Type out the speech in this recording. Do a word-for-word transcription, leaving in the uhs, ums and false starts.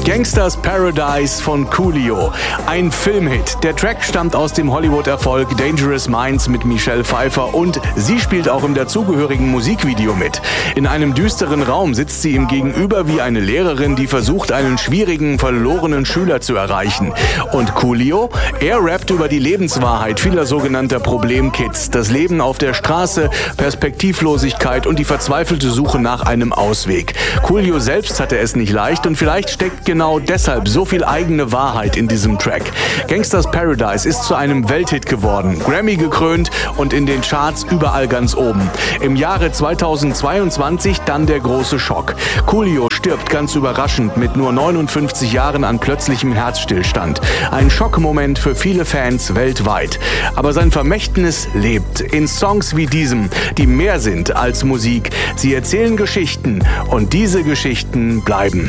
Gangsters Paradise von Coolio. Ein Filmhit. Der Track stammt aus dem Hollywood-Erfolg Dangerous Minds mit Michelle Pfeiffer und sie spielt auch im dazugehörigen Musikvideo mit. In einem düsteren Raum sitzt sie ihm gegenüber wie eine Lehrerin, die versucht, einen schwierigen, verlorenen Schüler zu erreichen. Und Coolio? Er rappt über die Lebenswahrheit vieler sogenannter Problemkids. Das Leben auf der Straße, Perspektivlosigkeit und die verzweifelte Suche nach einem Ausweg. Coolio selbst hatte es nicht leicht und vielleicht steckt genau deshalb so viel eigene Wahrheit in diesem Track. Gangsters Paradise ist zu einem Welthit geworden, Grammy gekrönt und in den Charts überall ganz oben. Im Jahre zweitausendzweiundzwanzig dann der große Schock. Coolio stirbt ganz überraschend mit nur neunundfünfzig Jahren an plötzlichem Herzstillstand. Ein Schockmoment für viele Fans weltweit. Aber sein Vermächtnis lebt in Songs wie diesem, die mehr sind als Musik. Sie erzählen Geschichten und diese Geschichten bleiben.